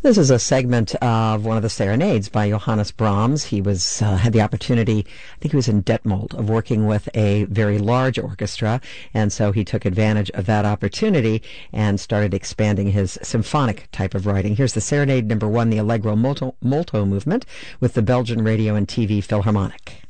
This is a segment of one of the serenades by Johannes Brahms. He was had the opportunity, I think he was in Detmold, of working with a very large orchestra, and so he took advantage of that opportunity and started expanding his symphonic type of writing. Here's the Serenade number 1, the Allegro Molto movement, with the Belgian Radio and TV Philharmonic.